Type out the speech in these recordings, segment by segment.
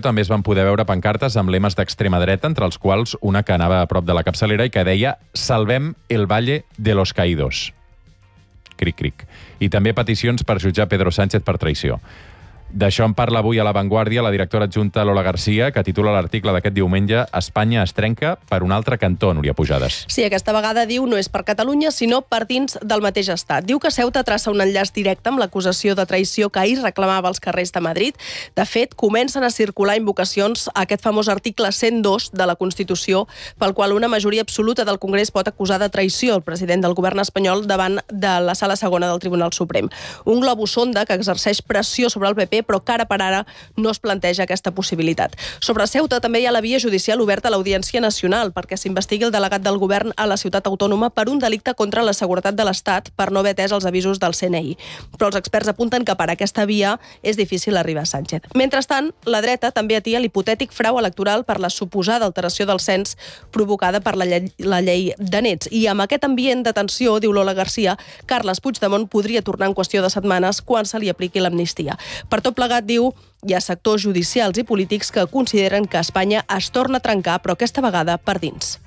també es van poder veure pancartes amb lemes d'extrema dreta, entre els quals una que anava a prop de la capçalera i que deia «Salvem el Valle de los Caídos». Cric, cric. I també peticions per jutjar Pedro Sánchez per traïció. D'això en parla avui a La Vanguardia la directora adjunta Lola Garcia, que titula l'article d'aquest diumenge «Espanya es trenca per un altre cantó», Núria Pujades. Sí, aquesta vegada diu no és per Catalunya, sinó per dins del mateix estat. Diu que Ceuta traça un enllaç directe amb l'acusació de traïció que ahir reclamava als carrers de Madrid. De fet, comencen a circular invocacions a aquest famós article 102 de la Constitució, pel qual una majoria absoluta del Congrés pot acusar de traïció el president del govern espanyol davant de la Sala Segona del Tribunal Suprem. Un globus sonda que exerceix pressió sobre el PP, però que ara per ara no es planteja aquesta possibilitat. Sobre Ceuta també hi ha la via judicial oberta a l'Audiència Nacional perquè s'investigui el delegat del govern a la ciutat autònoma per un delicte contra la seguretat de l'Estat per no haver atès els avisos del CNI. Però els experts apunten que per aquesta via és difícil arribar a Sánchez. Mentrestant, la dreta també atia l'hipotètic frau electoral per la suposada alteració del cens provocada per la llei de nets. I amb aquest ambient de tensió, diu Lola Garcia, Carles Puigdemont podria tornar en qüestió de setmanes quan se li apliqui l'amnistia. Per tot plegat, diu, hi ha sectors judicials i polítics que consideren que Espanya es torna a trencar, però aquesta vegada per dins.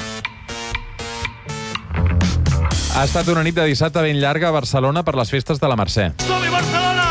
Ha estat una nit de dissabte ben llarga a Barcelona per les festes de la Mercè. Som-hi, Barcelona!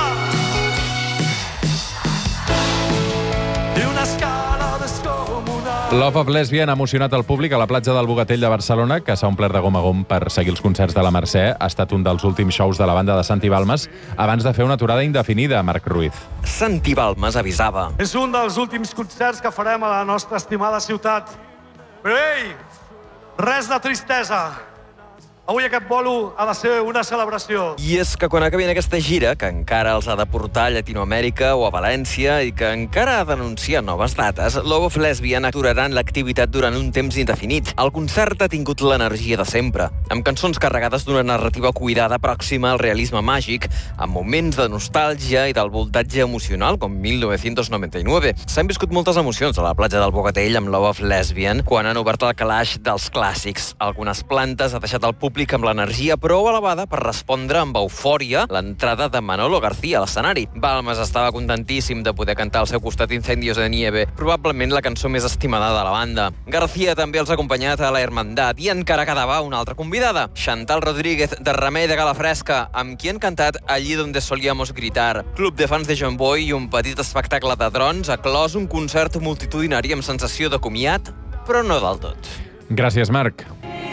I una escala descomunal. Love of Lesbian ha emocionat el públic a la platja del Bogatell de Barcelona, que s'ha omplert de gom a gom per seguir els concerts de la Mercè. Ha estat un dels últims shows de la banda de Santi Balmes abans de fer una aturada indefinida, Marc Ruiz. Santi Balmes avisava. És un dels últims concerts que farem a la nostra estimada ciutat. Però, ei, res de tristesa. Avui aquest bolo ha de ser una celebració. I és que quan acabin aquesta gira, que encara els ha de portar a Llatinoamèrica o a València i que encara ha d'anunciar noves dates, Love of Lesbian aturaran l'activitat durant un temps indefinit. El concert ha tingut l'energia de sempre, amb cançons carregades d'una narrativa cuidada pròxima al realisme màgic, amb moments de nostàlgia i del voltatge emocional, com 1999. S'han viscut moltes emocions a la platja del Bogatell amb Love of Lesbian quan han obert el calaix dels clàssics. Algunes plantes ha deixat el públic amb l'energia prou elevada per respondre amb eufòria l'entrada de Manolo García a l'escenari. Balmes estava contentíssim de poder cantar al seu costat Incendios de Nieve, probablement la cançó més estimada de la banda. García també els ha acompanyat a la Hermandad i encara quedava una altra convidada, Chantal Rodríguez, de Remei de Calafresca, amb qui han cantat Allí donde solíamos gritar. Club de fans de John Boy i un petit espectacle de drons ha clos un concert multitudinari amb sensació de comiat, però no del tot. Gràcies, Marc.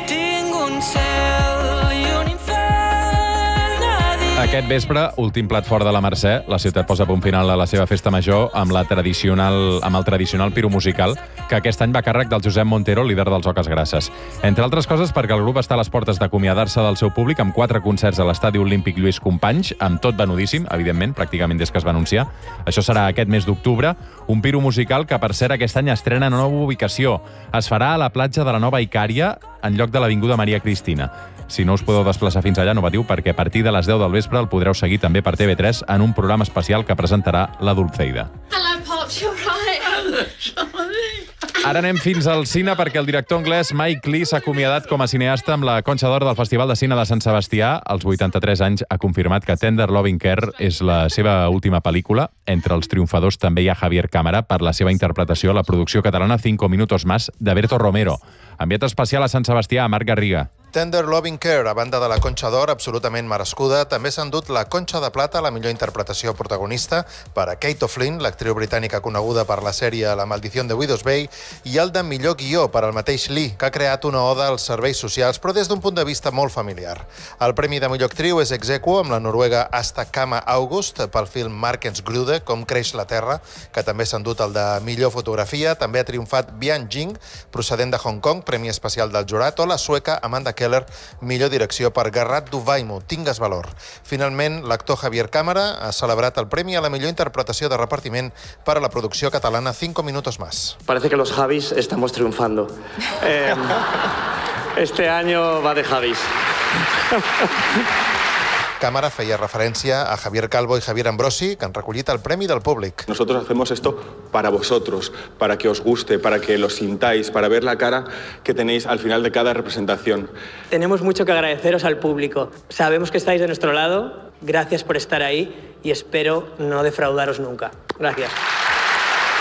Aquest vespre, últim plat fort de la Mercè, la ciutat posa punt final a la seva festa major amb el tradicional piro musical, que aquest any va a càrrec del Josep Montero, líder dels Oques Grasses. Entre altres coses perquè el grup està a les portes d'acomiadar-se del seu públic amb 4 concerts a l'Estadi Olímpic Lluís Companys, amb tot venudíssim, evidentment, pràcticament des que es va anunciar. Això serà aquest mes d'octubre, un piro musical que, per cert, aquest any estrena una nova ubicació. Es farà a la platja de la Nova Icària, en lloc de l'Avinguda Maria Cristina. Si no us podeu desplaçar fins allà, no patiu, perquè a partir de les 10 del vespre el podreu seguir també per TV3 en un programa especial que presentarà la Dulceida. Hello, Pops, you're right. Ara anem fins al cine perquè el director anglès Mike Leigh s'ha acomiadat com a cineasta amb la Conxa d'Or del Festival de Cine de Sant Sebastià. Als 83 anys ha confirmat que Tender Loving Care és la seva última pel·lícula. Entre els triomfadors també hi ha Javier Cámara per la seva interpretació a la producció catalana 5 minutos más de Berto Romero. Enviat especial a Sant Sebastià, a Marc Garriga. Tender Loving Care, a banda de la Conxa d'Or, absolutament merescuda, també s'ha endut la Conxa de Plata, la millor interpretació protagonista, per a Kate O'Flynn, l'actriu britànica coneguda per la sèrie La maldición de Widows Bay, i el de millor guió per al mateix Lee, que ha creat una oda als serveis socials, però des d'un punt de vista molt familiar. El premi de millor actriu és ex aequo amb la noruega Asta Kama August pel film Markens Grude, Com creix la terra, que també s'ha endut el de millor fotografia. També ha triomfat Bian Jing, procedent de Hong Kong, premi especial del jurat, o la sueca Amanda Keller, millor direcció per Garrat du Vaimo, Tingues valor. Finalment, l'actor Javier Cámara ha celebrat el premi a la millor interpretació de repartiment per a la producció catalana 5 minutos más. Parece que los Javis estamos triunfando. Este año va de Javis. Cámara feia referència a Javier Calvo y Javier Ambrosi, que han recollit el premi del públic. Nosotros hacemos esto para vosotros, para que os guste, para que lo sintáis, para ver la cara que tenéis al final de cada representación. Tenemos mucho que agradeceros al público. Sabemos que estáis de nuestro lado. Gracias por estar ahí y espero no defraudaros nunca. Gracias.